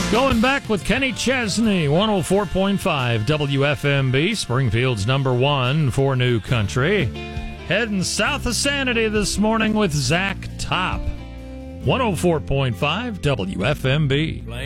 Going back with Kenny Chesney, 104.5 WFMB, Springfield's number one for New Country. Heading south of Sanity this morning with Zach Top, 104.5 WFMB.